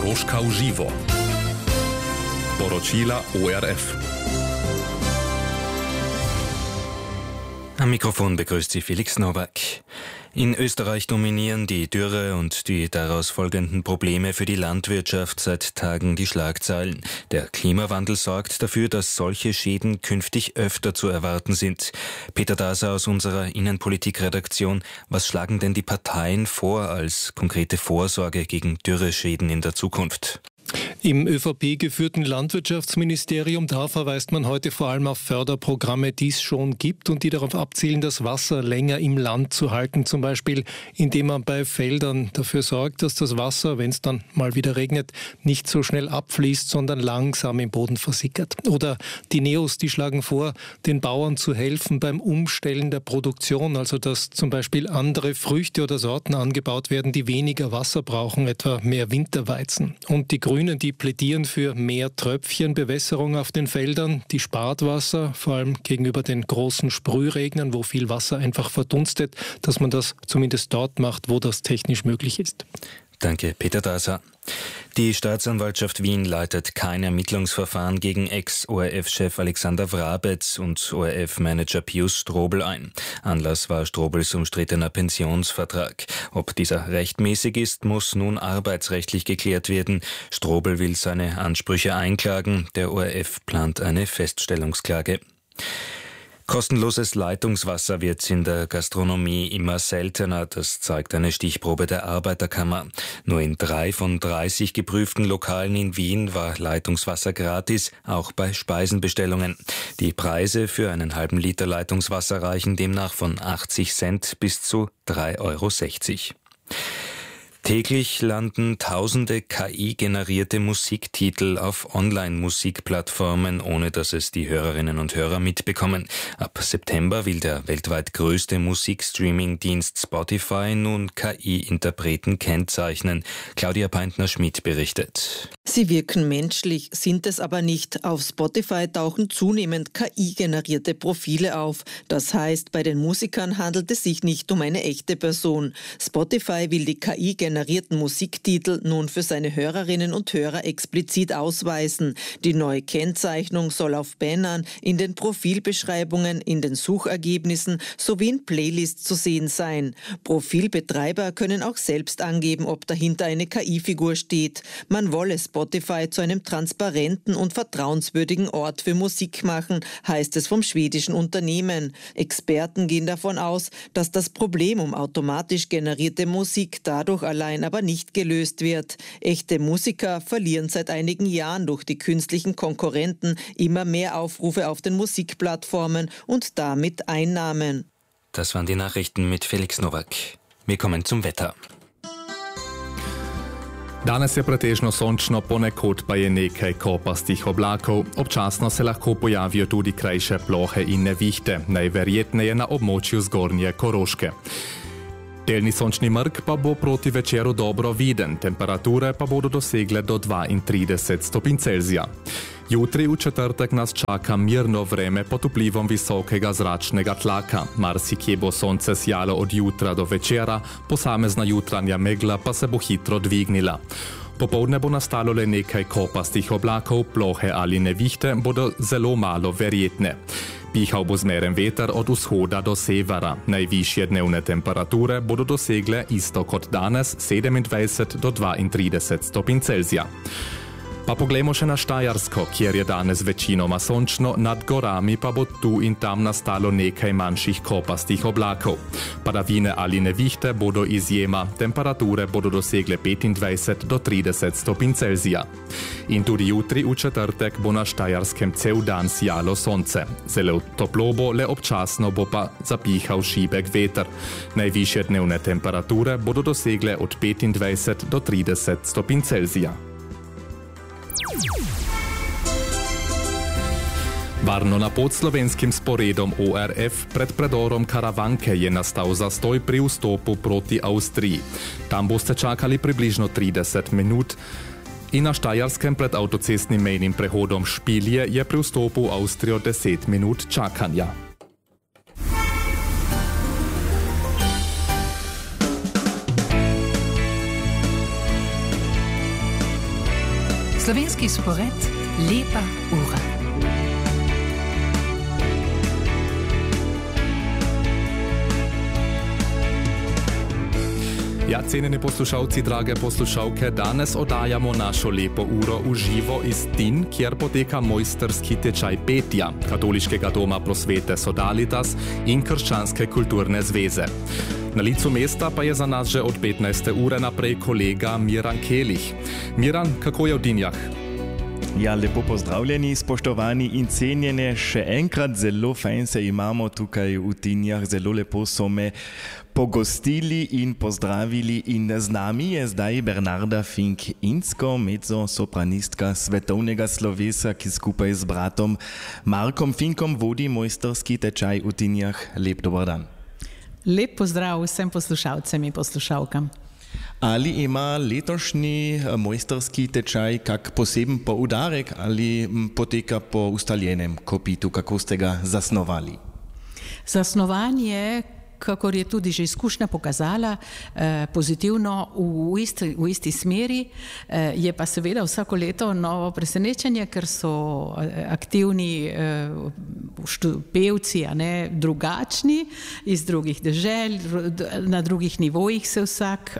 Koroška v živo. Poročila ORF. Am Mikrofon begrüßt Sie Felix Nowak. In Österreich dominieren die Dürre und die daraus folgenden Probleme für die Landwirtschaft seit Tagen die Schlagzeilen. Der Klimawandel sorgt dafür, dass solche Schäden künftig öfter zu erwarten sind. Peter Daser aus unserer Innenpolitikredaktion: Was schlagen denn die Parteien vor als konkrete Vorsorge gegen Dürreschäden in der Zukunft? Im ÖVP-geführten Landwirtschaftsministerium, da verweist man heute vor allem auf Förderprogramme, die es schon gibt und die darauf abzielen, das Wasser länger im Land zu halten. Zum Beispiel, indem man bei Feldern dafür sorgt, dass das Wasser, wenn es dann mal wieder regnet, nicht so schnell abfließt, sondern langsam im Boden versickert. Oder die NEOS, die schlagen vor, den Bauern zu helfen beim Umstellen der Produktion, also dass zum Beispiel andere Früchte oder Sorten angebaut werden, die weniger Wasser brauchen, etwa mehr Winterweizen. Und die Grünen, die plädieren für mehr Tröpfchenbewässerung auf den Feldern, die spart Wasser, vor allem gegenüber den großen Sprühregnern, wo viel Wasser einfach verdunstet, dass man das zumindest dort macht, wo das technisch möglich ist. Danke, Peter Daser. Die Staatsanwaltschaft Wien leitet kein Ermittlungsverfahren gegen Ex-ORF-Chef Alexander Wrabetz und ORF-Manager Pius Strobl ein. Anlass war Strobls umstrittener Pensionsvertrag. Ob dieser rechtmäßig ist, muss nun arbeitsrechtlich geklärt werden. Strobl will seine Ansprüche einklagen. Der ORF plant eine Feststellungsklage. Kostenloses Leitungswasser wird in der Gastronomie immer seltener, das zeigt eine Stichprobe der Arbeiterkammer. Nur in 3 von 30 geprüften Lokalen in Wien war Leitungswasser gratis, auch bei Speisenbestellungen. Die Preise für einen halben Liter Leitungswasser reichen demnach von 80 Cent bis zu 3,60 €. Täglich landen tausende KI-generierte Musiktitel auf Online-Musikplattformen, ohne dass es die Hörerinnen und Hörer mitbekommen. Ab September will der weltweit größte Musikstreaming-Dienst Spotify nun KI-Interpreten kennzeichnen. Claudia Peintner-Schmidt berichtet. Sie wirken menschlich, sind es aber nicht. Auf Spotify tauchen zunehmend KI-generierte Profile auf. Das heißt, bei den Musikern handelt es sich nicht um eine echte Person. Spotify will die KI-generierten Musiktitel nun für seine Hörerinnen und Hörer explizit ausweisen. Die neue Kennzeichnung soll auf Bannern, in den Profilbeschreibungen, in den Suchergebnissen sowie in Playlists zu sehen sein. Profilbetreiber können auch selbst angeben, ob dahinter eine KI-Figur steht. Man wolle Spotify zu einem transparenten und vertrauenswürdigen Ort für Musik machen, heißt es vom schwedischen Unternehmen. Experten gehen davon aus, dass das Problem um automatisch generierte Musik dadurch allein aber nicht gelöst wird. Echte Musiker verlieren seit einigen Jahren durch die künstlichen Konkurrenten immer mehr Aufrufe auf den Musikplattformen und damit Einnahmen. Das waren die Nachrichten mit Felix Nowak. Wir kommen zum Wetter. Danes je pretežno sončno, ponekod pa je nekaj kopastih oblakov. Občasno se lahko pojavijo tudi krajše plohe in nevihte, najverjetneje na območju zgornje Koroške. Delni sončni mrk pa bo proti večeru dobro viden, temperature pa bodo dosegle do 32 stopinj Celzija. Jutri v četrtek nas čaka mirno vreme pod vplivom visokega zračnega tlaka. Marsikje bo sonce sijalo od jutra do večera, posamezna jutranja megla pa se bo hitro dvignila. Popoldne bo nastalo le nekaj kopastih oblakov, plohe ali nevihte bodo zelo malo verjetne. Pihal bo zmeren veter od vzhoda do severa. Najvišje dnevne temperature bodo dosegle isto kot danes, 27 do 32 stopinj Celzija. Pa poglejmo še na Štajersko, kjer je danes večinoma sončno, nad gorami pa bo tu in tam nastalo nekaj manjših kopastih oblakov. Padavine ali nevihte bodo izjema, temperature bodo dosegle 25 do 30 stopinj Celzija. In tudi jutri v četrtek bo na Štajerskem cel dan sijalo sonce. Zelo toplo bo, le občasno bo pa zapihal šibek veter. Najvišje dnevne temperature bodo dosegle od 25 do 30 stopinj Celzija. Varno na pod slovenskim sporedom ORF pred predorom Karavanke je nastal zastoj pri vstopu proti Avstriji. Tam boste čakali približno 30 minut in na Štajerskem pred avtocestnim mejnim prehodom Špilje je pri vstopu v Avstrijo 10 minut čakanja. Slovenski spored Lepa ura. Ja, cenjeni poslušalci, drage poslušalke, danes oddajamo našo lepo uro v živo iz Tin, kjer poteka mojsterski tečaj petja Katoliškega doma prosvete Sodalitas in Krščanske kulturne zveze. Na licu mesta pa je za nas že od 15. ure naprej kolega Miran Kelih. Miran, kako je v Dinjah? Ja, lepo pozdravljeni, spoštovani in cenjene. Še enkrat zelo fajn se imamo tukaj v Dinjah, zelo lepo so me pogostili in pozdravili in z nami je zdaj Bernarda Fink-Insko, mezzo-sopranistka svetovnega slovesa, ki skupaj z bratom Markom Finkom vodi mojsterski tečaj v Dinjah. Lep dober dan. Lep pozdrav vsem poslušalcem in poslušalkam. Ali ima letošnji mojsterski tečaj kak poseben poudarek ali poteka po ustaljenem kopitu, kako ste ga zasnovali? Zasnovanje, kakor je tudi že izkušnja pokazala, pozitivno v isti smeri, je pa seveda vsako leto novo presenečenje, ker so aktivni pevci, drugačni, iz drugih dežel, na drugih nivojih se vsak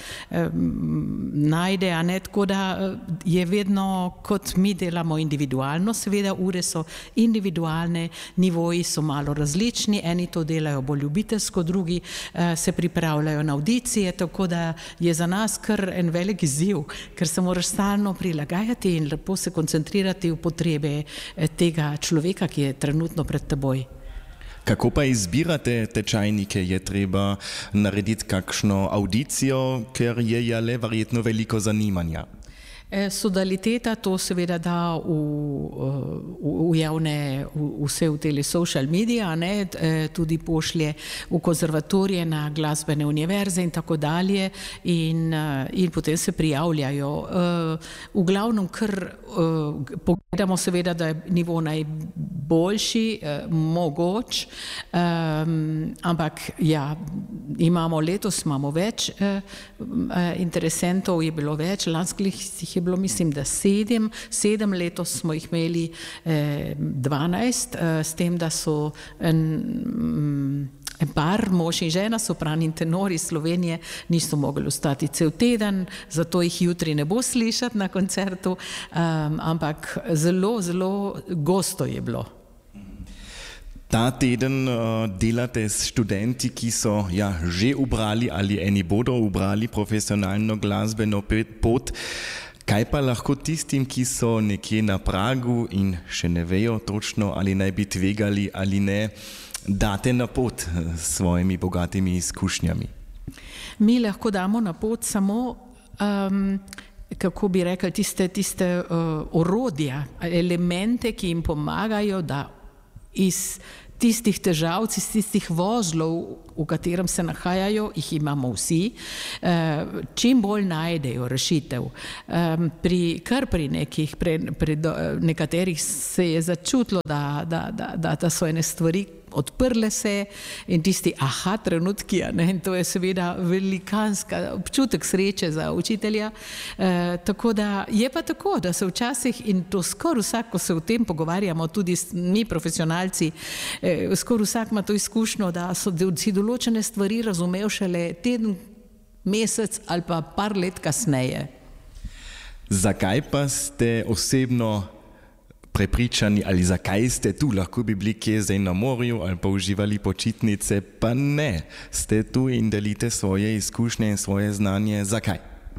najde, tako da je vedno, kot mi delamo individualno, seveda ure so individualne, nivoji so malo različni, eni to delajo bolj ljubiteljsko, drugi se pripravljajo na avdicije, tako da je za nas kar en velik izziv, ker se moraš stalno prilagajati in lepo se koncentrirati v potrebe tega človeka, ki je trenutno pred teboj. Kako pa izbirate tečajnike? Je treba narediti kakšno avdicijo, ker je le verjetno veliko zanimanja? Sodaliteta to seveda da v javne, vse v tele social media, tudi pošlje v konzervatorije, na glasbene univerze in tako dalje in potem se prijavljajo. V glavnem kar pogledamo seveda, da je nivo najboljši, mogoč, ampak ja, letos imamo več interesentov, je bilo več, lanskih jih je bilo, mislim, da 7, letos smo jih imeli 12, s tem, da so en par, mož in žena, sopran in tenor iz Slovenije, niso mogli ostati cel teden, zato jih jutri ne bo slišati na koncertu, ampak zelo, zelo gosto je bilo. Ta teden delate s študenti, ki so že ubrali ali eni bodo ubrali profesionalno glasbeno pot. Kaj pa lahko tistim, ki so nekje na pragu in še ne vejo točno, ali naj bi tvegali ali ne, date na pot s svojimi bogatimi izkušnjami? Mi lahko damo na pot samo, kako bi rekli, tiste orodja, elemente, ki jim pomagajo, da iz tistih težav, iz tistih vozlov, v katerem se nahajajo, jih imamo vsi, čim bolj najdejo rešitev. Pri nekaterih se je začutilo, da so ene stvari odprle se in tisti trenutki, in to je seveda velikanska občutek sreče za učitelja. Tako da je pa tako, da se včasih, in to skoraj vsak, ko se o tem pogovarjamo, tudi mi profesionalci, skoraj vsak ima to izkušnjo, da so si določene stvari razumel šele teden, mesec ali pa par let kasneje. Zakaj pa ste osebno prepričani ali zakaj ste tu? Lahko bi bili kje zdaj na morju ali pa uživali počitnice, pa ne. Ste tu in delite svoje izkušnje in svoje znanje. Zakaj?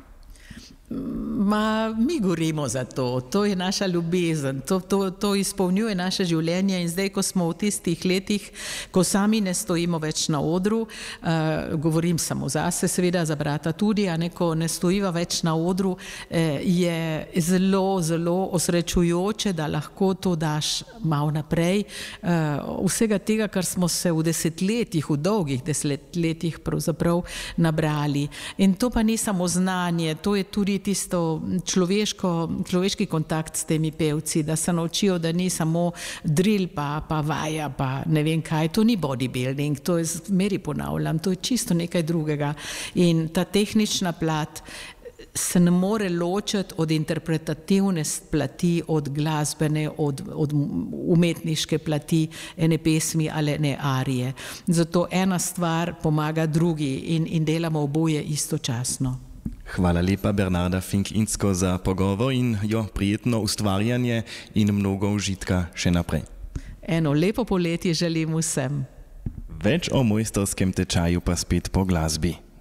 Mi gorimo za to, to je naša ljubezen, to izpolnjuje naše življenje in zdaj, ko smo v tistih letih, ko sami ne stojimo več na odru, govorim samo zase, seveda za brata tudi, ko ne stojiva več na odru, je zelo, zelo osrečujoče, da lahko to daš malo naprej. Vsega tega, kar smo se v desetletjih, v dolgih desetletjih pravzaprav nabrali. In to pa ni samo znanje, to je tudi tisto človeški kontakt s temi pevci, da se naučijo, da ni samo drill pa vaja pa ne vem kaj, to ni bodybuilding, to je zmeri ponavljam, to je čisto nekaj drugega in ta tehnična plat se ne more ločiti od interpretativne plati, od glasbene, od umetniške plati ene pesmi ali ne arije. Zato ena stvar pomaga drugi in delamo oboje istočasno. Hvala lepa Bernarda Fink-Insko za pogovor in prijetno ustvarjanje in mnogo užitka še naprej. Eno lepo poletje želim vsem. Več o mojstrskem tečaju pa spet po glasbi.